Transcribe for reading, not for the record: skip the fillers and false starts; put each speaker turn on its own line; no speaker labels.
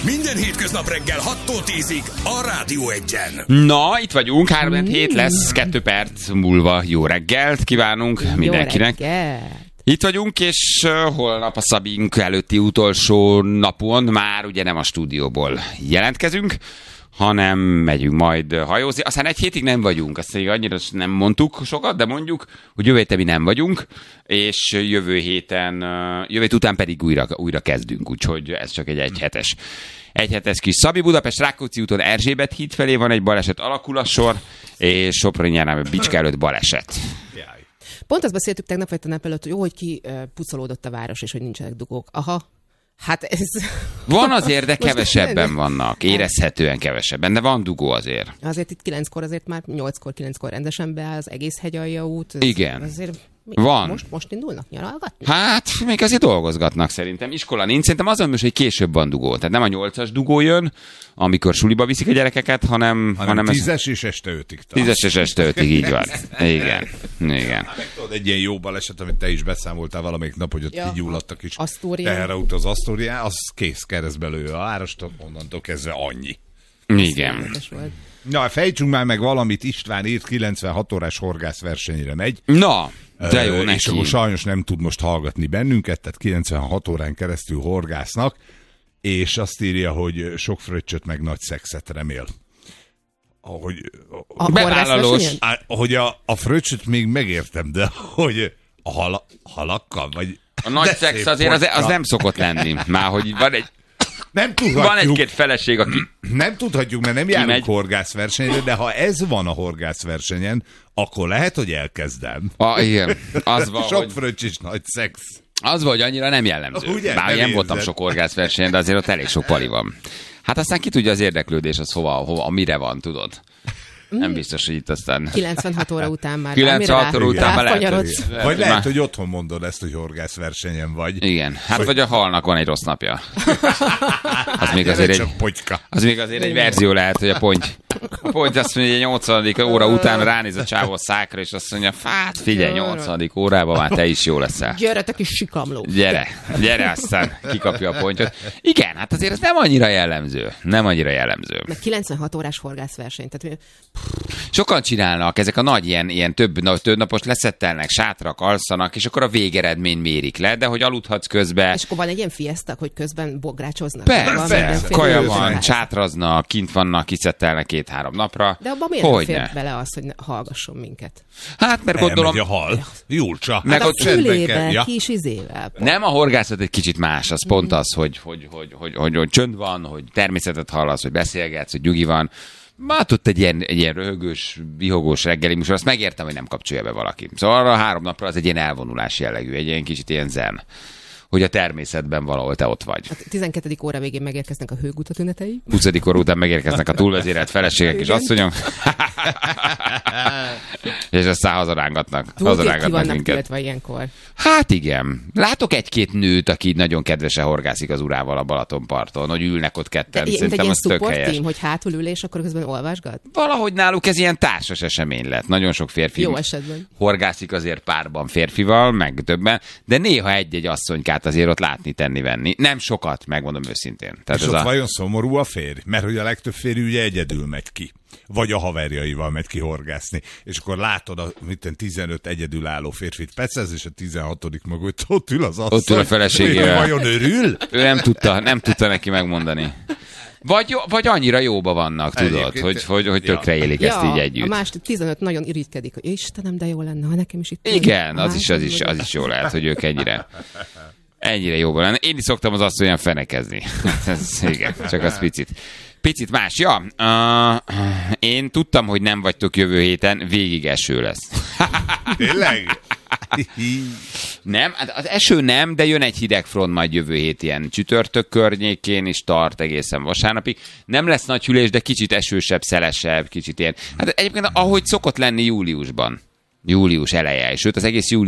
Minden hétköznap reggel 6-tól 10-ig a Rádió 1-en.
Na, itt vagyunk, 3-7 lesz, 2 perc múlva jó reggelt kívánunk mindenkinek. Itt vagyunk, és holnap a Szabink előtti utolsó napon már ugye nem a stúdióból jelentkezünk, hanem megyünk majd hajózni. Aztán egy hétig nem vagyunk, azt annyira nem mondtuk sokat, de mondjuk, hogy jövő héten mi nem vagyunk, és jövő hét után pedig újra kezdünk, úgyhogy ez csak egy hetes kis Szabi. Budapest Rákóczi úton Erzsébet híd felé van egy baleset, alakul a sor, és Sopron-Jánál Bicske előtt baleset.
Pont azt beszéltük tegnap vagy tegnap előtt, hogy jó, hogy kipucolódott a város, és hogy nincsenek dugók. Aha. Hát ez...
Van azért, de kevesebben vannak. Érezhetően kevesebben, de van dugó azért.
Azért itt 9-kor, azért már 8-9-kor rendesen beáll az egész Hegyalja út.
Igen.
Azért
van.
Most indulnak nyaralgatni?
Hát, még azért dolgozgatnak szerintem. Iskola nincs. Szerintem azon most, hogy később van dugó. Tehát nem a 8-as dugó jön, amikor suliba viszik a gyerekeket, hanem
10-es és este 5-ig.
10-es és este 5-ig, így van. Igen.
Tudod, egy ilyen jó baleset, amit te is beszámoltál valamelyik nap, hogy ott kigyulladtak is. Teherautó az Asztórián, az kész keresztbe lő a várost, onnantól kezdve annyi.
Igen.
Na, fejtsünk már meg valamit, István írt, 96 órás horgászversenyre megy.
Na, de jó neki.
És akkor sajnos nem tud most hallgatni bennünket, tehát 96 órán keresztül horgásznak, és azt írja, hogy sok fröccsöt meg nagy szexet remél. Hogy a fröccsöt még megértem, de hogy a halakkal, vagy...
A nagy szex azért az nem szokott lenni. Már hogy van egy-két feleség, aki...
Nem tudhatjuk, mert nem járunk horgászversenyre, de ha ez van a horgászversenyen, akkor lehet, hogy elkezdem.
Igen. Az van,
sok fröccs is nagy szex.
Az van, hogy annyira nem jellemző.
Ugye,
bár nem voltam sok horgászversenyen, de azért ott elég sok pali van. Hát aztán ki tudja az érdeklődés, az hova, mire van, tudod. Nem biztos, hogy itt aztán...
96 óra után már.
96 óra után már lehet,
vagy lehet, hogy otthon mondod ezt, hogy horgászversenyen vagy.
Igen, hát vagy a halnak van egy rossz napja. Az még azért egy verzió lehet, hogy a ponty azt mondja, hogy 80. óra után ránéz a csávó szákra, és azt mondja, hát figyelj, 80. órában már te is jó leszel.
Gyere, te kis sikamló.
Gyere, aztán kikapja a pontyot. Igen, hát azért ez nem annyira jellemző.
Meg 96 órás horgászverseny, tehát...
Sokan csinálnak, ezek a nagy ilyen több napos leszettelnek, sátrak, alszanak, és akkor a végeredmény mérik le, de hogy aludhatsz közben.
És akkor van egy ilyen fiesta, hogy közben bográcsoznak.
Persze, kaja van, sátraznak, kint vannak, kiszettelnek 2-3 napra.
De abban miért fér bele az, hogy hallgasson minket?
Hát, mert gondolom...
Elmegy a hal. Julcsa.
Hát a fülével, kis izével.
Nem, a horgászat egy kicsit más, az pont az, hogy csönd van, hogy természetet hallasz, hogy beszélgetsz, hogy nyugi van. Hát ott egy ilyen röhögős, vihogós reggeli műsor, azt megértem, hogy nem kapcsolja be valaki. Szóval arra 3 napra az egy ilyen elvonulás jellegű, egy ilyen kicsit ilyen zen, hogy a természetben valahol te ott vagy.
A 12. óra végén megérkeznek a hőgutat ünnepei.
20. óra után megérkeznek a túlvezérelt feleségek és asszonyok. És aztán hazarángatnak
minket. Ilyenkor.
Hát igen. Látok egy-két nőt, aki nagyon kedvesen horgászik az urával a Balatonparton, hogy ülnek ott ketten.
Szerintem az tök helyes. Team, hogy hátul ül, és akkor közben olvasgat?
Valahogy náluk ez ilyen társas esemény lett. Nagyon sok férfi
jó esetben
horgászik azért párban férfival, meg többen, de néha egy-egy asszonykát azért ott látni, tenni, venni. Nem sokat, megmondom őszintén. Tehát
és ott vajon szomorú a férj? Mert hogy a legtöbb férj ugye egyedül megy ki. Vagy a haverjaival megy ki horgászni. És akkor látod a 15 egyedülálló férfit pecez, és a 16. maga ott ül az asszony.
Ott ül a feleségével.
Vajon örül?
Ő nem tudta neki megmondani. Vagy annyira jóba vannak, tudod, hogy tökre élik ezt így együtt.
A másik 15 nagyon irítkedik, hogy Istenem, de jó lenne, ha nekem is itt...
Igen, az is jó lehet, hogy ők ennyire jóban lenne. Én is szoktam az asszonyon fenekezni. Igen, csak az picit más. Ja, én tudtam, hogy nem vagytok jövő héten, végig eső lesz.
Tényleg?
Nem, az eső nem, de jön egy hideg front majd jövő hét ilyen csütörtök környékén, és tart egészen vasárnapig. Nem lesz nagy hűlés, de kicsit esősebb, szelesebb, kicsit ilyen. Hát egyébként ahogy szokott lenni júliusban. Július eleje, sőt az egész július